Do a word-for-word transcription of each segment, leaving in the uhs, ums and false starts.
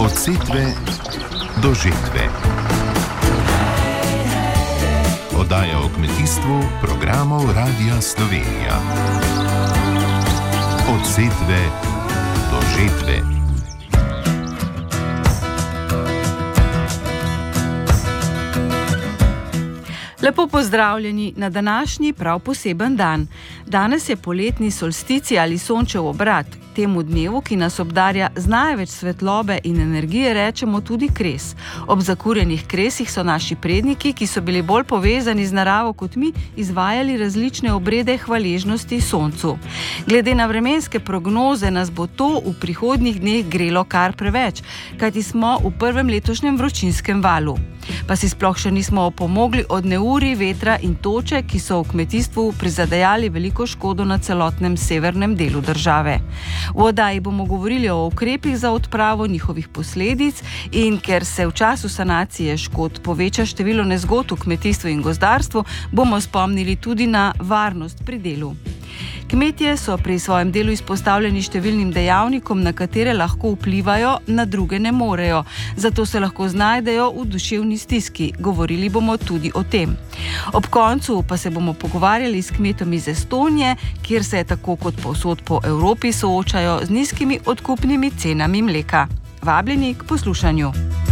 Od setve do žetve. Oddaja o kmetijstvu programov Radia Slovenija. Od setve do žetve. Lepo pozdravljeni na današnji prav poseben dan. Danes je poletni solstici ali sončev obrat. Temu dnevu, ki nas obdarja z največ svetlobe in energije, rečemo tudi kres. Ob zakurjenih kresih so naši predniki, ki so bili bolj povezani z naravo kot mi, izvajali različne obrede hvaležnosti soncu. Glede na vremenske prognoze nas bo to v prihodnjih dneh grelo kar preveč, kajti smo v prvem letošnjem vročinskem valu. Pa si sploh še nismo opomogli od neurij, vetra in toče, ki so v kmetijstvu prizadejali veliko škodo na celotnem severnem delu države. V oddaji bomo govorili o ukrepih za odpravo njihovih posledic in ker se v času sanacije škod poveča število nezgod v kmetijstvu in gozdarstvu, bomo spomnili tudi na varnost pri delu. Kmetje so pri svojem delu izpostavljeni številnim dejavnikom, na katere lahko vplivajo, na druge ne morejo. Zato se lahko znajdejo v duševni stiski. Govorili bomo tudi o tem. Ob koncu pa se bomo pogovarjali s kmetom iz Estonije, kjer se tako kot povsod po Evropi soočajo z nizkimi odkupnimi cenami mleka. Vabljeni k poslušanju.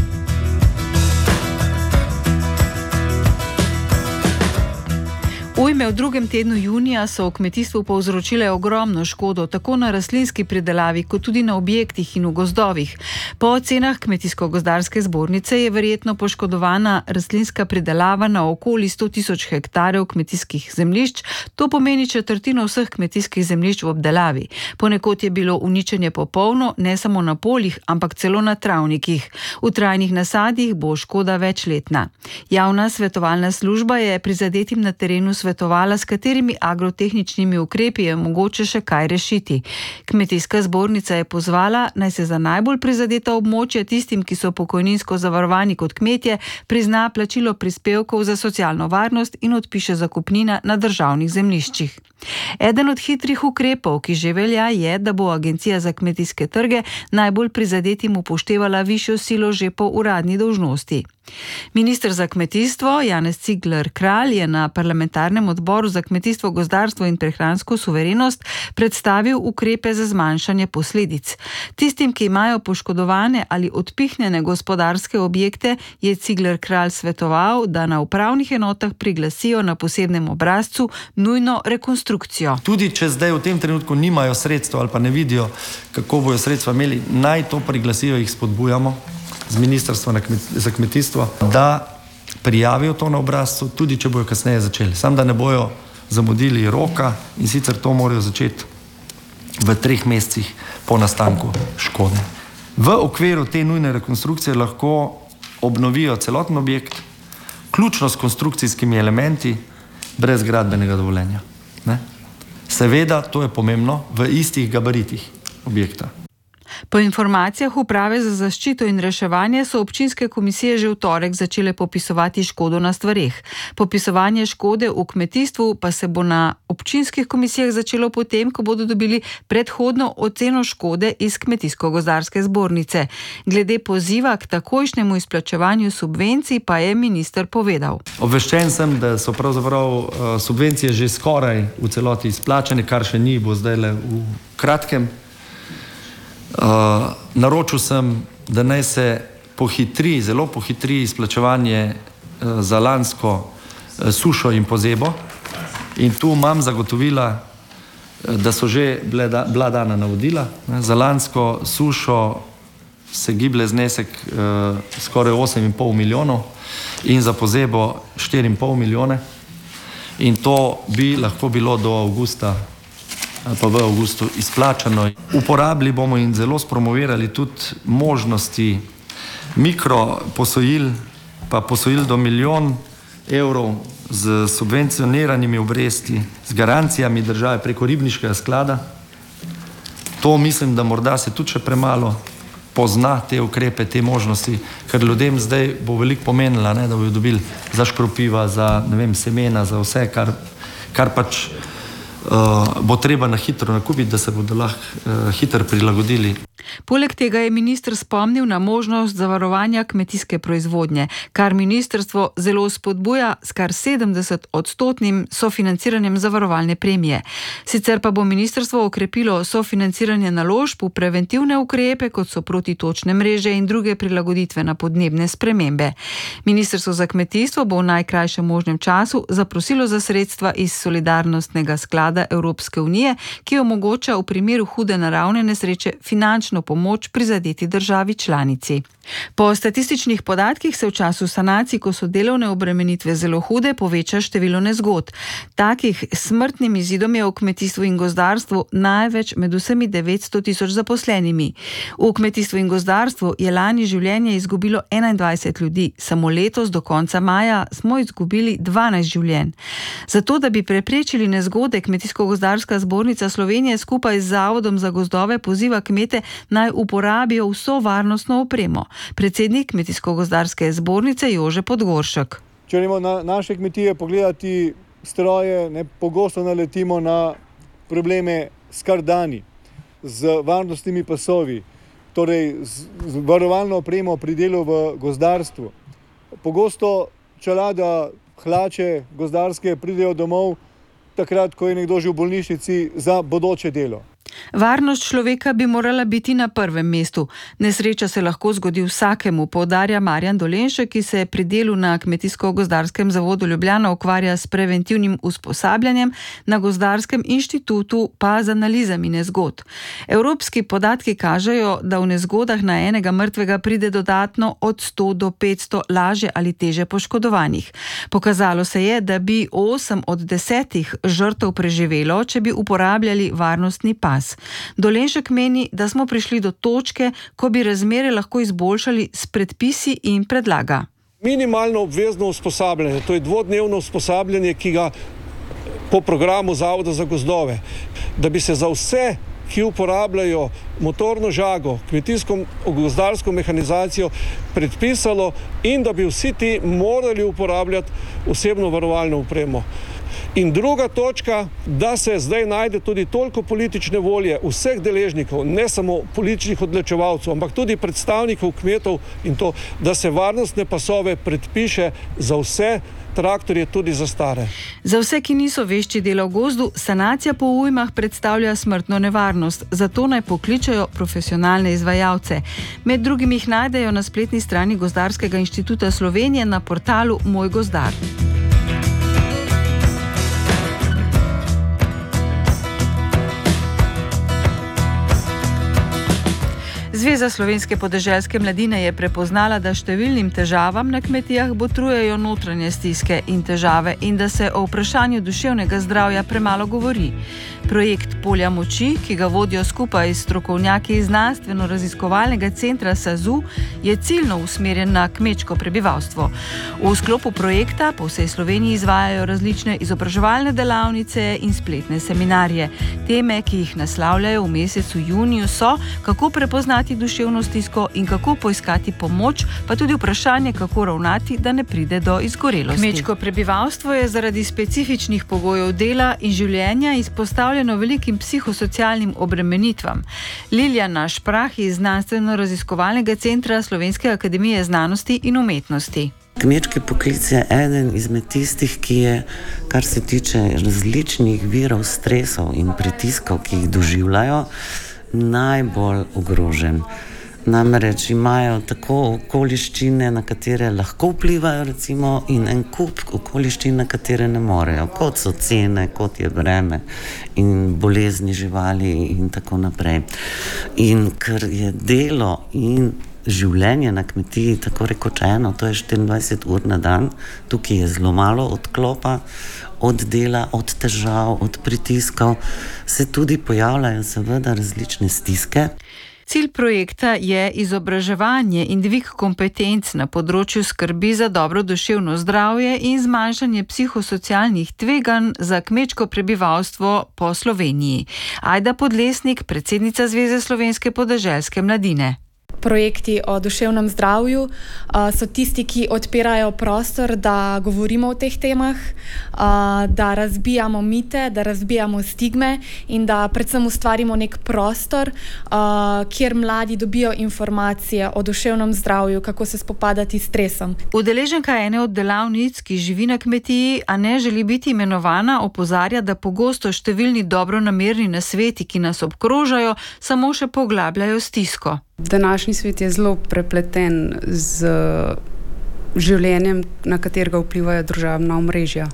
Ujme v drugem tednu junija so v kmetijstvu povzročile ogromno škodo, tako na rastlinski pridelavi, kot tudi na objektih in v gozdovih. Po ocenah Kmetijsko-gozdarske zbornice je verjetno poškodovana rastlinska pridelava na okoli sto tisoč hektarjev kmetijskih zemljišč, to pomeni četrtino vseh kmetijskih zemljišč v obdelavi. Ponekod je bilo uničenje popolno, ne samo na poljih, ampak celo na travnikih. V trajnih nasadih bo škoda večletna. Javna svetovalna služba je prizadetim na terenu svetovala, s katerimi agrotehničnimi ukrepi je mogoče še kaj rešiti. Kmetijska zbornica je pozvala, naj se za najbolj prizadeta območja tistim, ki so pokojninsko zavarovani kot kmetje, prizna plačilo prispevkov za socialno varnost in odpiše zakupnina na državnih zemljiščih. Eden od hitrih ukrepov, ki že velja, je, da bo Agencija za kmetijske trge najbolj prizadetim upoštevala višjo silo že po uradni dolžnosti. Minister za kmetijstvo Janez Cigler Kralj je na parlamentarnem odboru za kmetijstvo, gozdarstvo in prehransko suverenost predstavil ukrepe za zmanjšanje posledic. Tistim, ki imajo poškodovane ali odpihnjene gospodarske objekte, je Cigler Kralj svetoval, da na upravnih enotah priglasijo na posebnem obrazcu nujno rekonstrukcijo. Tudi če zdaj v tem trenutku nimajo sredstva ali pa ne vidijo, kako bojo sredstva imeli, naj to priglasijo, jih spodbujamo z Ministrstva za kmetijstvo, da prijavijo to na obrazcu, tudi če bojo kasneje začeli. Sam da ne bojo zamudili roka in sicer to morajo začeti v treh mesecih po nastanku škode. V okviru te nujne rekonstrukcije lahko obnovijo celoten objekt, ključno s konstrukcijskimi elementi, brez gradbenega dovoljenja. Ne? Seveda, to je pomembno, v istih gabaritih objekta. Po informacijah Uprave za zaščito in reševanje so občinske komisije že v torek začele popisovati škodo na stvareh. Popisovanje škode v kmetijstvu pa se bo na občinskih komisijah začelo potem, ko bodo dobili predhodno oceno škode iz Kmetijsko-gozdarske zbornice. Glede poziva k takojšnjemu izplačevanju subvencij pa je minister povedal. Obveščen sem, da so pravzaprav subvencije že skoraj v celoti izplačane, kar še ni, bo zdaj le v kratkem. Uh, naročil sem, da naj se pohitri, zelo pohitri izplačevanje uh, za lansko uh, sušo in pozebo in tu imam zagotovila, uh, da so že bile da, bila dana navodila. Ne, za lansko sušo se giblje znesek uh, skoraj osem in pol milijonov in za pozebo štiri in pol milijone in to bi lahko bilo do avgusta ali pa v avgustu izplačano. Uporabili bomo in zelo spromovirali tudi možnosti mikroposojil, pa posojil do milijon evrov z subvencioniranimi obresti, z garancijami države preko ribniškega sklada. To mislim, da morda se tudi še premalo pozna te ukrepe, te možnosti, ker ljudem zdaj bo veliko pomenila, ne, da bojo dobili za škropiva, za ne vem, semena, za vse, kar, kar pač uh, bo treba na hitro nakupiti, da se bodo lahko uh, hitro prilagodili. Poleg tega je minister spomnil na možnost zavarovanja kmetijske proizvodnje, kar ministrstvo zelo spodbuja s kar sedemdeset odstotnim sofinanciranjem zavarovalne premije. Sicer pa bo ministrstvo okrepilo sofinanciranje naložb v preventivne ukrepe, kot so protitočne mreže in druge prilagoditve na podnebne spremembe. Ministrstvo za kmetijstvo bo v najkrajšem možnem času zaprosilo za sredstva iz solidarnostnega sklada Evropske unije, ki omogoča v primeru hude naravne nesreče finančno pomoč prizadeti državi članici. Po statističnih podatkih se v času sanacij, ko so delovne obremenitve zelo hude, poveča število nezgod. Takih s smrtnim izidom je v kmetijstvu in gozdarstvu največ med vsemi devetsto tisoč zaposlenimi. V kmetijstvu in gozdarstvu je lani življenje izgubilo enaindvajset ljudi, samo letos do konca maja smo izgubili dvanajst življenj. Zato, da bi preprečili nezgode, Kmetijsko-gozdarska zbornica Slovenije skupaj z Zavodom za gozdove poziva kmete naj uporabijo vso varnostno opremo. Predsednik Kmetijsko-gozdarske zbornice Jože Podgoršek. Če gremo na naše kmetije pogledati stroje, ne, pogosto naletimo na probleme s kardani, z varnostnimi pasovi, torej z, z varovalno opremo pri delu v gozdarstvu. Pogosto čelada, hlače gozdarske pridejo domov takrat, ko je nekdo že v bolnišnici za bodoče delo. Varnost človeka bi morala biti na prvem mestu. Nesreča se lahko zgodi vsakemu, poudarja Marjan Dolenšek, ki se pri delu na Kmetijsko-gozdarskem zavodu Ljubljana ukvarja s preventivnim usposabljanjem, na Gozdarskem inštitutu pa z analizami nezgod. Evropski podatki kažejo, da v nezgodah na enega mrtvega pride dodatno od sto do petsto lažje ali teže poškodovanih. Pokazalo se je, da bi osem od desetih žrtev preživelo, če bi uporabljali varnostni pas. Dolenšek meni, da smo prišli do točke, ko bi razmere lahko izboljšali s predpisi in predlaga. Minimalno obvezno usposabljanje, to je dvodnevno usposabljanje, ki ga po programu Zavoda za gozdove, da bi se za vse, ki uporabljajo motorno žago, kmetijsko-gozdarsko mehanizacijo, predpisalo in da bi vsi ti morali uporabljati osebno varovalno opremo. In druga točka, da se zdaj najde tudi toliko politične volje vseh deležnikov, ne samo političnih odločevalcev, ampak tudi predstavnikov kmetov in to, da se varnostne pasove predpiše za vse traktorje, tudi za stare. Za vse, ki niso vešči dela v gozdu, sanacija po ujmah predstavlja smrtno nevarnost, zato naj pokličajo profesionalne izvajalce. Med drugim jih najdejo na spletni strani Gozdarskega inštituta Slovenije na portalu Moj gozdar. Zveza slovenske podeželske mladine je prepoznala, da številnim težavam na kmetijah botrujejo notranje stiske in težave in da se o vprašanju duševnega zdravja premalo govori. Projekt Polja moči, ki ga vodijo skupaj s strokovnjaki znanstveno-raziskovalnega centra SAZU, je ciljno usmerjen na kmečko prebivalstvo. V sklopu projekta po vsej Sloveniji izvajajo različne izobraževalne delavnice in spletne seminarje. Teme, ki jih naslavljajo v mesecu juniju, so, kako prepoznati duševno stisko in kako poiskati pomoč, pa tudi vprašanje, kako ravnati, da ne pride do izgorelosti. Kmečko prebivalstvo je zaradi specifičnih pogojev dela in življenja izpostavljeno velikim psihosocialnim obremenitvam. Liljana Šprah iz znanstveno-raziskovalnega centra Slovenske akademije znanosti in umetnosti. Kmečki poklic je eden izmed tistih, ki je, kar se tiče različnih virov stresov in pritiskov, ki jih doživljajo, najbolj ogrožen. Namreč imajo tako okoliščine, na katere lahko vplivajo, recimo, in en kup okoliščin, na katere ne morejo, kot so cene, kot je vreme in bolezni živali in tako naprej. In ker je delo in življenje na kmetiji tako rekoč eno, to je štiriindvajset ur na dan, tukaj je zelo malo odklopa od dela, od težav, od pritiskov, se tudi pojavljajo seveda različne stiske. Cilj projekta je izobraževanje in dvig kompetenc na področju skrbi za dobro duševno zdravje in zmanjšanje psihosocialnih tveganj za kmečko prebivalstvo po Sloveniji. Ajda Podlesnik, predsednica Zveze slovenske podeželske mladine. projekti o duševnem zdravju so tisti, ki odpirajo prostor, da govorimo o teh temah, da razbijamo mite, da razbijamo stigme in da predvsem ustvarimo nek prostor, kjer mladi dobijo informacije o duševnem zdravju, kako se spopadati s stresom. Udeleženka ene od delavnic, ki živi na kmetiji, a ne želi biti imenovana, opozarja, da pogosto številni dobronamerni nasveti, ki nas obkrožajo, samo še poglabljajo stisko. Današnji svet je zelo prepleten z življenjem, na katerega vplivajo družabna omrežja.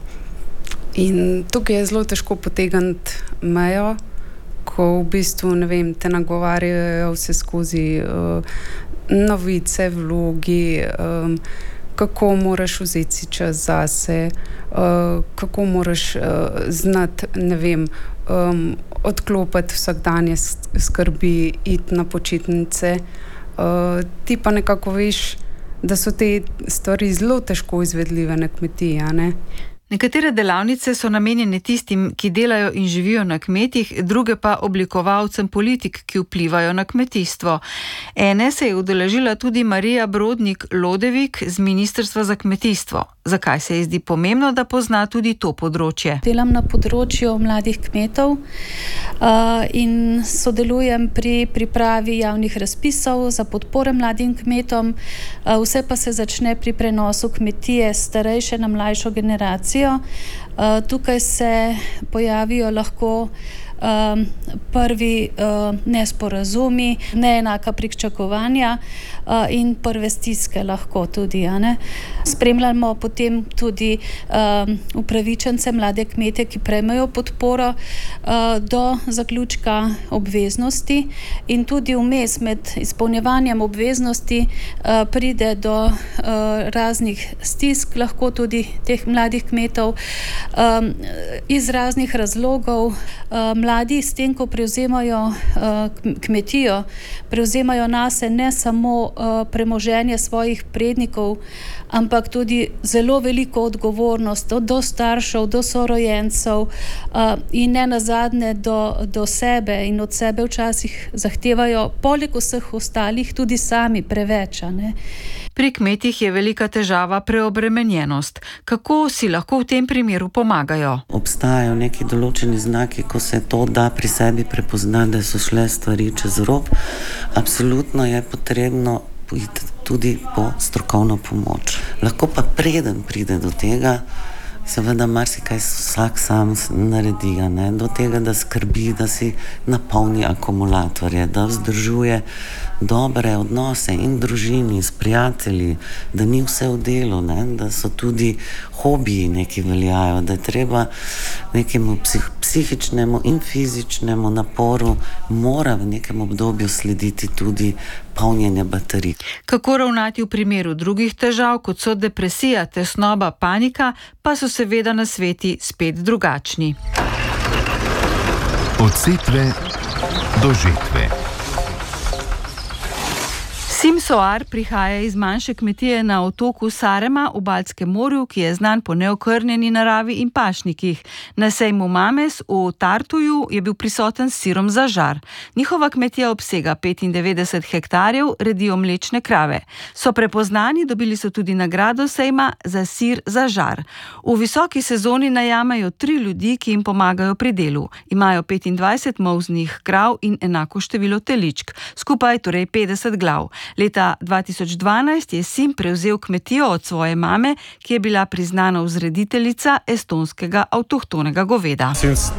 In tukaj je zelo težko potegniti mejo, ko v bistvu, ne vem, te nagovarjajo vse skozi uh, novice, vlogi, um, kako moraš vzeti si čas zase, uh, kako moraš uh, znati, ne vem, um, odklopiti vsakdanje skrbi, iti na počitnice. Uh, ti pa nekako veš, da so te stvari zelo težko izvedljive na kmetiji, a ne? Nekatere delavnice so namenjene tistim, ki delajo in živijo na kmetih, druge pa oblikovalcem politik, ki vplivajo na kmetijstvo. Ene se je udeležila tudi Marija Brodnik-Lodevik z Ministrstva za kmetijstvo. Zakaj se je zdi pomembno, da pozna tudi to področje? Delam na področju mladih kmetov uh, in sodelujem pri pripravi javnih razpisov za podpore mladim kmetom. Uh, vse pa se začne pri prenosu kmetije starejše na mlajšo generacijo. Uh, tukaj se pojavijo lahko Um, prvi uh, nesporazumi, neenaka pričakovanja uh, in prve stiske lahko tudi. Ne? Spremljamo potem tudi um, upravičence, mlade kmete, ki prejmejo podporo uh, do zaključka obveznosti in tudi vmes med izpolnjevanjem obveznosti uh, pride do uh, raznih stisk, lahko tudi teh mladih kmetov um, iz raznih razlogov. Um, Mladi s tem, ko prevzemajo uh, kmetijo, prevzemajo nase ne samo uh, premoženje svojih prednikov, ampak tudi zelo veliko odgovornost do, do staršev, do sorojencev uh, in ne nazadnje do, do sebe in od sebe včasih zahtevajo poleg vseh ostalih tudi sami preveč. Ne? Pri kmetih je velika težava preobremenjenost. Kako si lahko v tem primeru pomagajo? Obstajajo neki določeni znaki, ko se to da pri sebi prepozna, da so šle stvari čez rob. Absolutno je potrebno iti tudi po strokovno pomoč. Lahko pa preden pride do tega, seveda marsikaj vsak sam naredi, ne? Do tega, da skrbi, da si napolni akumulatorje, da vzdržuje dobre odnose in družini, s prijatelji, da ni vse v delu, ne? Da so tudi hobiji neki veljajo, da je treba nekemu psih, psihičnemu in fizičnemu naporu mora v nekem obdobju slediti tudi polnjenje baterij. Kako ravnati v primeru drugih težav, kot so depresija, tesnoba, panika, pa so seveda nasveti spet drugačni. Od setve do žetve. Sim Soar prihaja iz manjše kmetije na otoku Sarema v Baltskem morju, ki je znan po neokrnjeni naravi in pašnikih. Na sejmu Mames v Tartuju je bil prisoten s sirom za žar. Njihova kmetija obsega petindevetdeset hektarjev, redijo mlečne krave. So prepoznani, dobili so tudi nagrado sejma za sir za žar. V visoki sezoni najamejo tri ljudi, ki jim pomagajo pri delu. Imajo petindvajset molznih krav in enako število teličk. Skupaj torej petdeset glav. Leta dva tisoč dvanajst je Sim prevzel kmetijo od svoje mame, ki je bila priznana vzrediteljica estonskega avtohtonega goveda.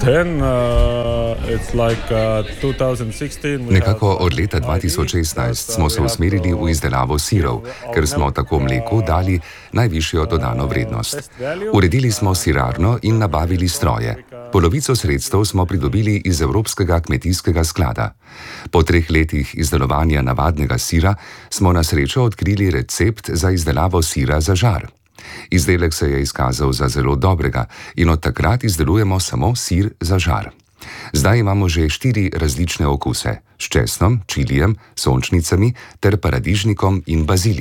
Nekako od leta dva tisoč šestnajst smo se usmerili v izdelavo sirov, ker smo tako mleku dali najvišjo dodano vrednost. Uredili smo sirarno in nabavili stroje. Polovico sredstev smo pridobili iz Evropskega kmetijskega sklada. Po treh letih izdelovanja navadnega sira smo na srečo odkrili recept za izdelavo sira za žar. Izdelek se je izkazal za zelo dobrega in od takrat izdelujemo samo sir za žar. Zdaj imamo že štiri različne okuse, s česnom, čilijem, sončnicami ter paradižnikom in baziliko.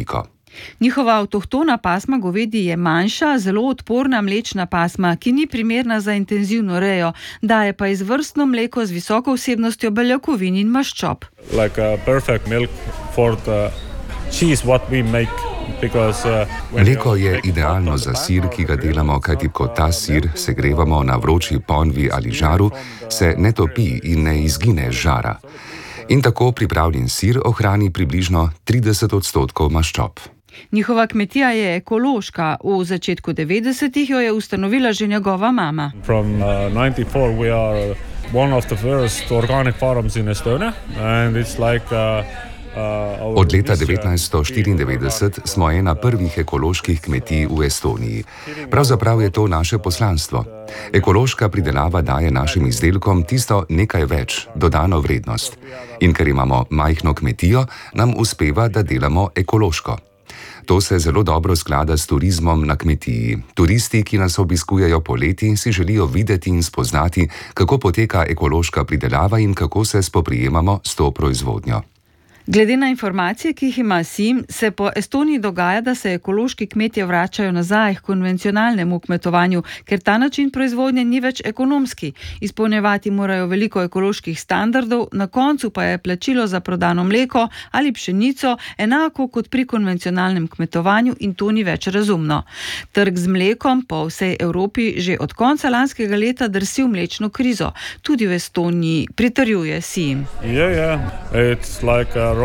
Njihova avtohtona pasma govedi je manjša, zelo odporna mlečna pasma, ki ni primerna za intenzivno rejo, daje pa izvrstno mleko z visoko vsebnostjo beljakovin in maščob. Like a perfect milk for the cheese what we make. Because, uh, Mleko je idealno za sir, ki ga delamo, kajti ko ta sir segrevamo na vroči ponvi ali žaru, se ne topi in ne izgine žara. In tako pripravljen sir ohrani približno trideset odstotkov maščob. Njihova kmetija je ekološka. V začetku devetdesetih jo je ustanovila že njegova mama. From uh, ninety-four we are one of the first organic farms in Estonia and it's like uh, Od leta devetnajststo štiriindevetdeset smo ena prvih ekoloških kmetij v Estoniji. Pravzaprav je to naše poslanstvo. Ekološka pridelava daje našim izdelkom tisto nekaj več, dodano vrednost. In ker imamo majhno kmetijo, nam uspeva, da delamo ekološko. To se zelo dobro sklada s turizmom na kmetiji. Turisti, ki nas obiskujejo poleti, si želijo videti in spoznati, kako poteka ekološka pridelava in kako se spoprijemamo s to proizvodnjo. Glede na informacije, ki jih ima Sim, se po Estoniji dogaja, da se ekološki kmetje vračajo nazaj k konvencionalnemu kmetovanju, ker ta način proizvodnje ni več ekonomski. Izpolnjevati morajo veliko ekoloških standardov, na koncu pa je plačilo za prodano mleko ali pšenico enako kot pri konvencionalnem kmetovanju in to ni več razumno. Trg z mlekom po vsej Evropi že od konca lanskega leta drsi v mlečno krizo. Tudi v Estoniji, pritrjuje Sim. Yeah, yeah. It's like a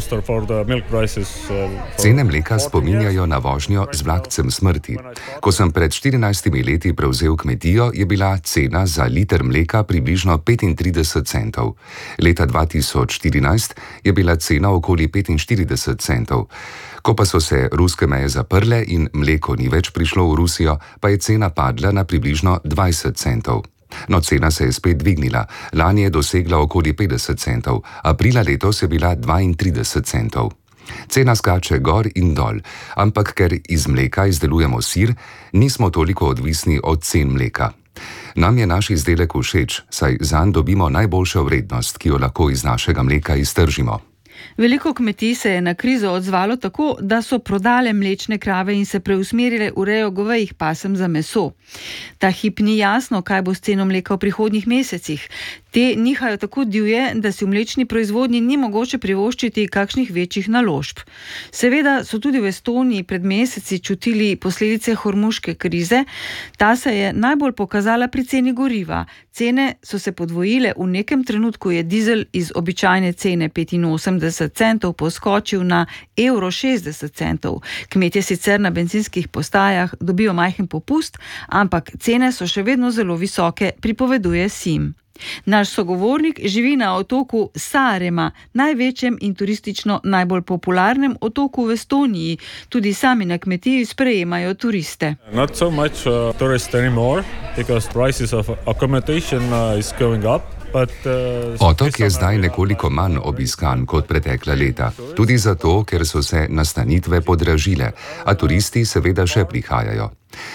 Cene mleka spominjajo na vožnjo z vlakcem smrti. Ko sem pred štirinajstimi leti prevzel kmetijo, je bila cena za liter mleka približno petintrideset centov. Leta dva tisoč štirinajst je bila cena okoli petinštirideset centov. Ko pa so se ruske meje zaprle in mleko ni več prišlo v Rusijo, pa je cena padla na približno dvajset centov. No, cena se je spet dvignila. Lani je dosegla okoli petdeset centov, aprila letos je bila dvaintrideset centov. Cena skače gor in dol, ampak ker iz mleka izdelujemo sir, nismo toliko odvisni od cen mleka. Nam je naš izdelek všeč, saj zanj dobimo najboljšo vrednost, ki jo lahko iz našega mleka iztržimo. Veliko kmetij se je na krizo odzvalo tako, da so prodale mlečne krave in se preusmerile v rejo govejih pasem za meso. Ta hip ni jasno, kaj bo s ceno mleka v prihodnjih mesecih. Te nihajo tako divje, da si v mlečni proizvodnji ni mogoče privoščiti kakšnih večjih naložb. Seveda so tudi v Estoniji pred meseci čutili posledice hormuške krize. Ta se je najbolj pokazala pri ceni goriva. Cene so se podvojile, v nekem trenutku je dizel iz običajne cene petinosemdeset centov poskočil na evro šestdeset centov. Kmetje sicer na bencinskih postajah dobijo majhen popust, ampak cene so še vedno zelo visoke, pripoveduje Sim. Naš sogovornik živi na otoku Saaremaa, največjem in turistično najbolj popularnem otoku v Estoniji. Tudi sami na kmetiji sprejemajo turiste. Not so much uh, tourists anymore, because prices of accommodation uh, is going up. But, uh, Otok je zdaj nekoliko manj obiskan kot pretekla leta. Tudi zato, ker so se nastanitve podražile, a turisti seveda še prihajajo.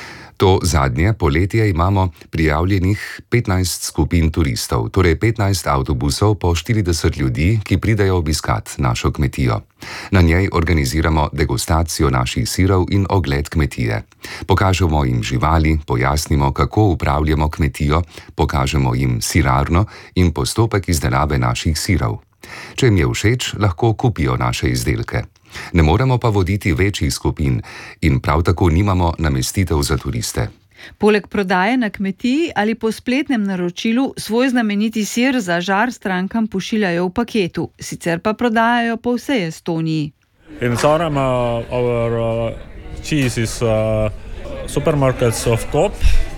To zadnje poletje imamo prijavljenih petnajst skupin turistov, torej petnajst avtobusov po štirideset ljudi, ki pridejo obiskat našo kmetijo. Na njej organiziramo degustacijo naših sirov in ogled kmetije. Pokažemo jim živali, pojasnimo, kako upravljamo kmetijo, pokažemo jim sirarno in postopek izdelave naših sirov. Če jim je všeč, lahko kupijo naše izdelke. Ne moremo pa voditi večjih skupin in prav tako nimamo namestitev za turiste. Poleg prodaje na kmetiji ali po spletnem naročilu svoj znameniti sir za žar strankam pošiljajo v paketu, sicer pa prodajajo po vsej Estoniji. In Saaremaa our uh, cheese is uh, supermarkets of Coop.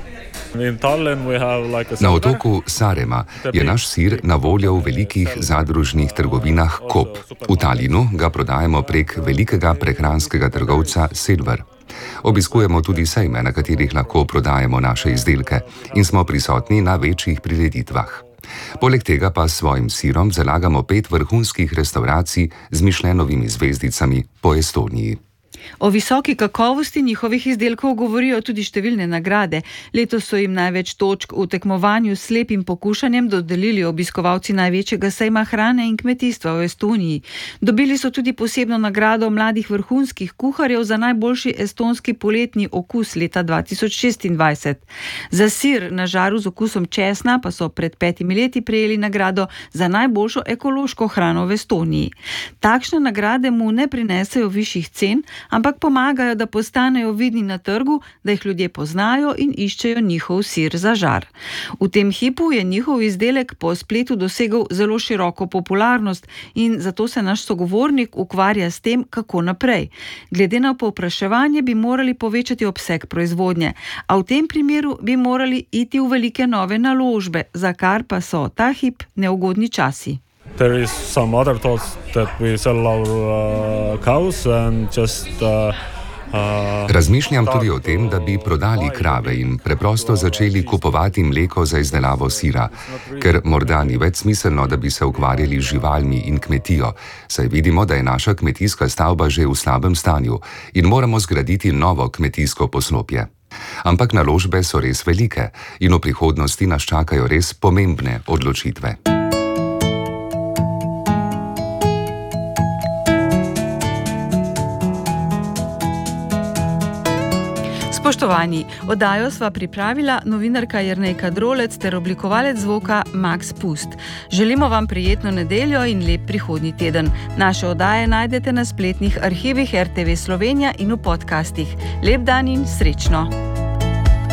Na otoku Saaremaa je naš sir na voljo v velikih zadružnih trgovinah Coop. V Tallinnu ga prodajemo prek velikega prehranskega trgovca Silver. Obiskujemo tudi sejme, na katerih lahko prodajemo naše izdelke in smo prisotni na večjih prireditvah. Poleg tega pa s svojim sirom zalagamo pet vrhunskih restavracij z Michelinovimi zvezdicami po Estoniji. O visoki kakovosti njihovih izdelkov govorijo tudi številne nagrade. Letos so jim največ točk v tekmovanju s slepim pokušanjem dodelili obiskovalci največjega sejma hrane in kmetijstva v Estoniji. Dobili so tudi posebno nagrado mladih vrhunskih kuharjev za najboljši estonski poletni okus leta dva tisoč šestindvajset. Za sir na žaru z okusom česna pa so pred petimi leti prejeli nagrado za najboljšo ekološko hrano v Estoniji. Takšne nagrade mu ne prinesejo višjih cen, ampak pomagajo, da postanejo vidni na trgu, da jih ljudje poznajo in iščejo njihov sir za žar. V tem hipu je njihov izdelek po spletu dosegel zelo široko popularnost in zato se naš sogovornik ukvarja s tem, kako naprej. Glede na povpraševanje bi morali povečati obseg proizvodnje, a v tem primeru bi morali iti v velike nove naložbe, za kar pa so ta hip neugodni časi. There is some other thoughts that we sell our uh, cows and just uh, uh, Razmišljam tudi o tem, da bi prodali krave in preprosto začeli kupovati mleko za izdelavo sira, ker morda ni več smiselno, da bi se ukvarjali z živalmi in kmetijo, saj vidimo, da je naša kmetijska stavba že v slabem stanju in moramo zgraditi novo kmetijsko poslopje. Ampak naložbe so res velike in v prihodnosti nas čakajo res pomembne odločitve. Spoštovani, oddajo sva pripravila novinarka Jernejka Drolec ter oblikovalec zvoka Max Pust. Želimo vam prijetno nedeljo in lep prihodnji teden. Naše oddaje najdete na spletnih arhivih R T V Slovenija in v podcastih. Lep dan in srečno!